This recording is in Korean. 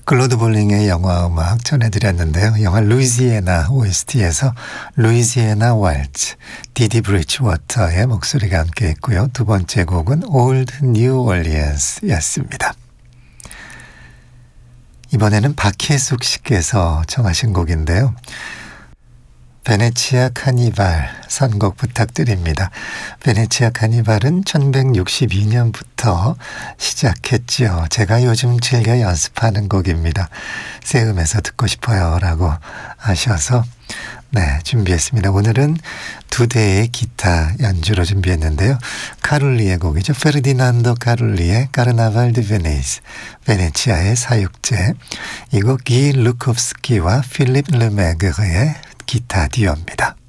클로드 볼링의 영화 음악 전해드렸는데요. 영화 루이지애나 OST에서 루이지애나 왈츠, 디디 브리지워터의 목소리가 함께했고요. 두 번째 곡은 Old New Orleans였습니다. 이번에는 박혜숙 씨께서 청하신 곡인데요. 베네치아 카니발 선곡 부탁드립니다. 베네치아 카니발은 1162년부터 시작했지요. 제가 요즘 즐겨 연습하는 곡입니다. 세음에서 듣고 싶어요 라고 하셔서 준비했습니다. 오늘은 두 대의 기타 연주로 준비했는데요. 카룰리의 곡이죠. 페르디난도 카룰리의 카르나발 드 베네이스, 베네치아의 사육제. 이 곡 기 루코프스키와 필립 르메그의 기타 듀오입니다.